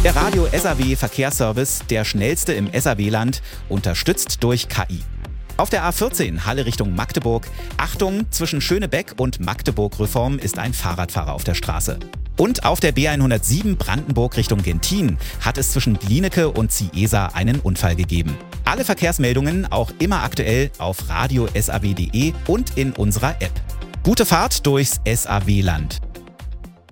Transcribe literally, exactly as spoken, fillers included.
Der Radio S A W Verkehrsservice, der schnellste im S A W-Land, unterstützt durch K I. Auf der A vierzehn Halle Richtung Magdeburg. Achtung, zwischen Schönebeck und Magdeburg-Reform ist ein Fahrradfahrer auf der Straße. Und auf der B hundertsieben Brandenburg Richtung Gentin hat es zwischen Glienicke und Ciesa einen Unfall gegeben. Alle Verkehrsmeldungen auch immer aktuell auf radio punkt s a w punkt d e und in unserer App. Gute Fahrt durchs S A W-Land.